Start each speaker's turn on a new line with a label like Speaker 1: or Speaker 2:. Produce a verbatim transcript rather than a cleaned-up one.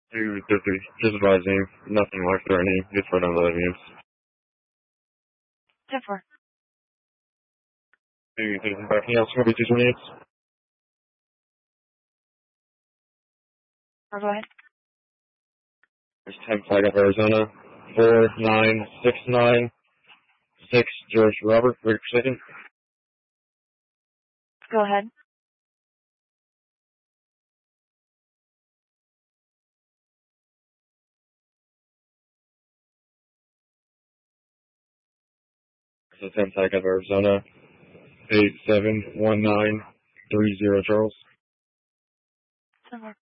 Speaker 1: two fifty, just advising, nothing life-threatening, just for another units.
Speaker 2: ten four.
Speaker 1: two fifty, anything else, going to be two twenty-eight?
Speaker 2: Or go ahead.
Speaker 1: There's ten flag of Arizona, four nine six nine six, George Robert, ready for second.
Speaker 2: Go ahead.
Speaker 1: There's ten flag of Arizona, eight seven one nine three zero, Charles.
Speaker 2: ten four.